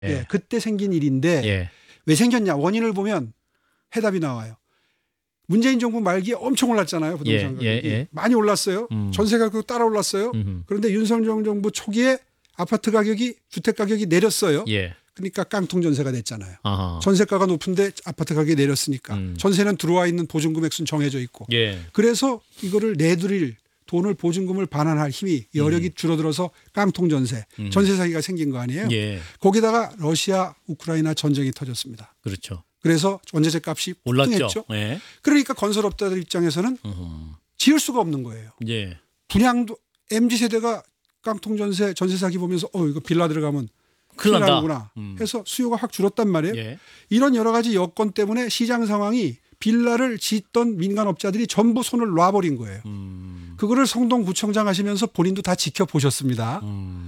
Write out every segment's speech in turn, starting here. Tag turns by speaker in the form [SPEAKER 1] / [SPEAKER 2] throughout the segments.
[SPEAKER 1] 예, 그때 생긴 일인데
[SPEAKER 2] 예.
[SPEAKER 1] 왜 생겼냐 원인을 보면 해답이 나와요. 문재인 정부 말기에 엄청 올랐잖아요. 부동산 가격이. 많이 올랐어요. 전세 가격도 따라 올랐어요. 그런데 윤석열 정부 초기에 아파트 가격이 주택 가격이 내렸어요.
[SPEAKER 2] 예.
[SPEAKER 1] 그러니까 깡통 전세가 됐잖아요.
[SPEAKER 2] 아하.
[SPEAKER 1] 전세가가 높은데 아파트 가격이 내렸으니까 전세는 들어와 있는 보증 금액수는 정해져 있고
[SPEAKER 2] 예.
[SPEAKER 1] 그래서 이거를 내드릴 돈을 보증금을 반환할 힘이 여력이 줄어들어서 깡통 전세, 전세 사기가 생긴 거 아니에요.
[SPEAKER 2] 예.
[SPEAKER 1] 거기다가 러시아 우크라이나 전쟁이 터졌습니다.
[SPEAKER 2] 그렇죠.
[SPEAKER 1] 그래서 원자재 값이
[SPEAKER 2] 올랐죠.
[SPEAKER 1] 폭등했죠.
[SPEAKER 2] 예.
[SPEAKER 1] 그러니까 건설업자들 입장에서는 지을 수가 없는 거예요.
[SPEAKER 2] 예.
[SPEAKER 1] 분양도 MZ 세대가 깡통 전세 사기 보면서 이거 빌라 들어가면
[SPEAKER 2] 큰일 난다.
[SPEAKER 1] 나는구나 해서 수요가 확 줄었단 말이에요.
[SPEAKER 2] 예.
[SPEAKER 1] 이런 여러 가지 여건 때문에 시장 상황이 빌라를 짓던 민간업자들이 전부 손을 놔버린 거예요. 그거를 성동구청장 하시면서 본인도 다 지켜보셨습니다.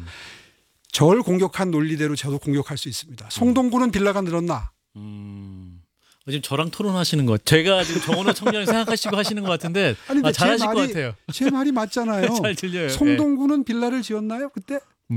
[SPEAKER 1] 절 공격한 논리대로 저도 공격할 수 있습니다. 성동구는 빌라가 늘었나?
[SPEAKER 2] 지금 저랑 토론하시는 거 제가 지금 정원호 청년을 생각하시고 하시는 것 같은데
[SPEAKER 1] 아니, 근데
[SPEAKER 2] 잘하실 것 같아요.
[SPEAKER 1] 제 말이 맞잖아요.
[SPEAKER 2] 잘 들려요.
[SPEAKER 1] 성동구는 빌라를 지었나요? 그때?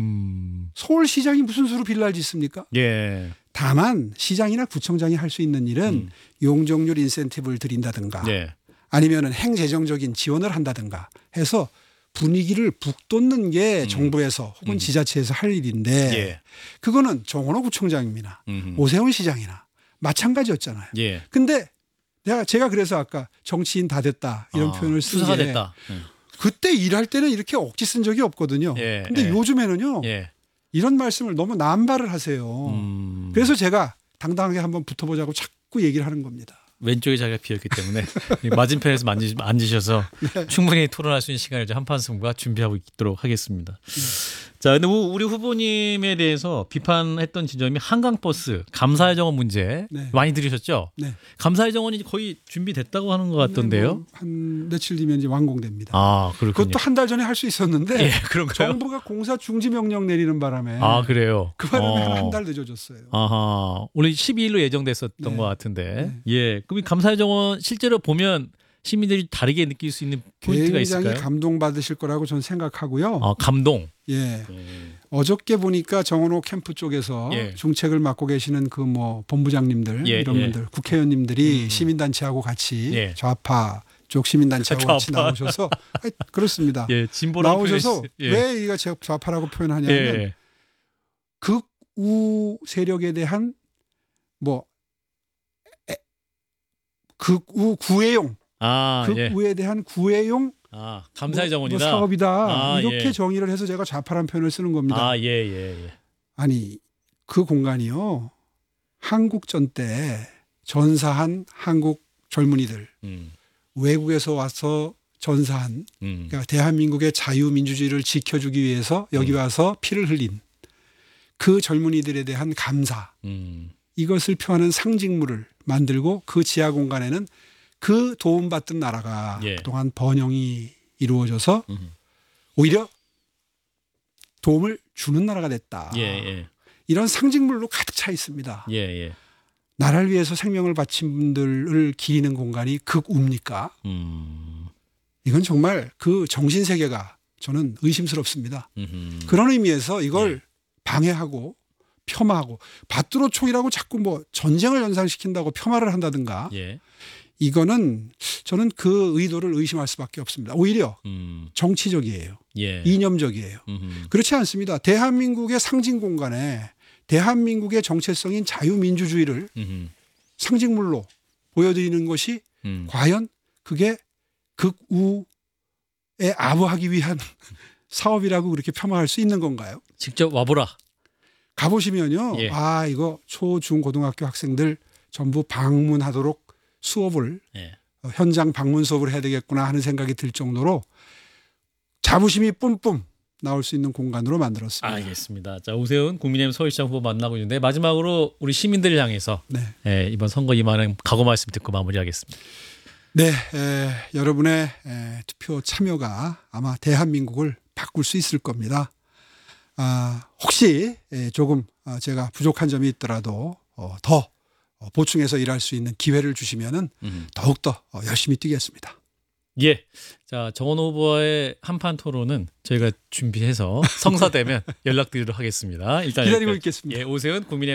[SPEAKER 1] 서울시장이 무슨 수로 빌라를 짓습니까?
[SPEAKER 2] 예.
[SPEAKER 1] 다만 시장이나 구청장이 할 수 있는 일은 용적률 인센티브를 드린다든가
[SPEAKER 2] 예.
[SPEAKER 1] 아니면은 행재정적인 지원을 한다든가 해서 분위기를 북돋는 게 정부에서 혹은 지자체에서 할 일인데
[SPEAKER 2] 예.
[SPEAKER 1] 그거는 정원호 구청장입니다. 오세훈 시장이나 마찬가지였잖아요.
[SPEAKER 2] 예.
[SPEAKER 1] 근데 제가 그래서 아까 정치인 다 됐다 이런 표현을 쓴
[SPEAKER 2] 수사가
[SPEAKER 1] 게
[SPEAKER 2] 됐다.
[SPEAKER 1] 그때 일할 때는 이렇게 억지 쓴 적이 없거든요.
[SPEAKER 2] 예.
[SPEAKER 1] 근데 요즘에는요.
[SPEAKER 2] 예.
[SPEAKER 1] 이런 말씀을 너무 남발을 하세요. 그래서 제가 당당하게 한번 붙어보자고 자꾸 얘기를 하는 겁니다.
[SPEAKER 2] 왼쪽에 자리가 비었기 때문에 맞은편에서 앉으셔서 충분히 토론할 수 있는 시간을 한판승과 준비하고 있도록 하겠습니다. 자, 근데 우리 후보님에 대해서 비판했던 지점이 한강버스 감사의 정원 문제 많이 들으셨죠?
[SPEAKER 1] 네.
[SPEAKER 2] 감사의 정원이 거의 준비됐다고 하는 것 같던데요.
[SPEAKER 1] 한 며칠 뒤면 이제 완공됩니다.
[SPEAKER 2] 아, 그렇군요.
[SPEAKER 1] 그것도 한 달 전에 할 수 있었는데
[SPEAKER 2] 예, 그런가요?
[SPEAKER 1] 정부가 공사 중지 명령 내리는 바람에
[SPEAKER 2] 그래요.
[SPEAKER 1] 그 바람에 한 달 늦어졌어요.
[SPEAKER 2] 아하, 원래 12일로 예정됐었던 것 같은데. 예, 그럼 이 감사의 정원 실제로 보면 시민들이 다르게 느낄 수 있는 포인트가 있을까요?
[SPEAKER 1] 굉장히 감동받으실 거라고 저는 생각하고요.
[SPEAKER 2] 감동.
[SPEAKER 1] 예. 어저께 보니까 정원호 캠프 쪽에서 중책을 맡고 계시는 그 본부장님들 이런 분들 국회의원님들이 시민단체하고 같이 좌파 쪽 시민단체하고 같이 나오셔서 그렇습니다.
[SPEAKER 2] 예, 진보라고
[SPEAKER 1] 나오셔서 왜 이가 좌파라고 표현하냐면 극우 세력에 대한 극우 구애용 극우에 대한 구애용
[SPEAKER 2] 감사의 정원이다.
[SPEAKER 1] 사업이다. 이렇게 정의를 해서 제가 좌파라는 표현을 쓰는 겁니다. 아니 그 공간이요. 한국전 때 전사한 한국 젊은이들 외국에서 와서 전사한 그러니까 대한민국의 자유민주주의를 지켜주기 위해서 여기 와서 피를 흘린 그 젊은이들에 대한 감사 이것을 표하는 상징물을 만들고 그 지하 공간에는 그 도움받던 나라가 그동안 번영이 이루어져서 오히려 도움을 주는 나라가 됐다. 이런 상징물로 가득 차 있습니다. 나라를 위해서 생명을 바친 분들을 기리는 공간이 극우입니까? 이건 정말 그 정신세계가 저는 의심스럽습니다. 그런 의미에서 이걸 방해하고 폄하하고 받들어 총이라고 자꾸 전쟁을 연상시킨다고 폄하를 한다든가 이거는 저는 그 의도를 의심할 수밖에 없습니다. 오히려 정치적이에요. 이념적이에요. 그렇지 않습니다. 대한민국의 상징 공간에 대한민국의 정체성인 자유민주주의를 상징물로 보여드리는 것이 과연 그게 극우에 아부하기 위한 사업이라고 그렇게 폄하할 수 있는 건가요?
[SPEAKER 2] 직접 와보라.
[SPEAKER 1] 가보시면요. 이거 초, 중, 고등학교 학생들 전부 방문하도록 수업을 현장 방문 수업을 해야 되겠구나 하는 생각이 들 정도로 자부심이 뿜뿜 나올 수 있는 공간으로 만들었습니다.
[SPEAKER 2] 알겠습니다. 자, 오세훈 국민의힘 서울시장 후보 만나고 있는데 마지막으로 우리 시민들을 향해서 이번 선거 임하는 각오 말씀 듣고 마무리하겠습니다.
[SPEAKER 1] 네, 여러분의 투표 참여가 아마 대한민국을 바꿀 수 있을 겁니다. 혹시 조금 제가 부족한 점이 있더라도 더 보충해서 일할 수 있는 기회를 주시면은 더욱더 열심히 뛰겠습니다.
[SPEAKER 2] 예. 자, 정원 후보와의 한판 토론은 저희가 준비해서 성사되면 연락드리도록 하겠습니다. 일단
[SPEAKER 1] 기다리고
[SPEAKER 2] 여기까지.
[SPEAKER 1] 있겠습니다.
[SPEAKER 2] 예, 오세훈 국민의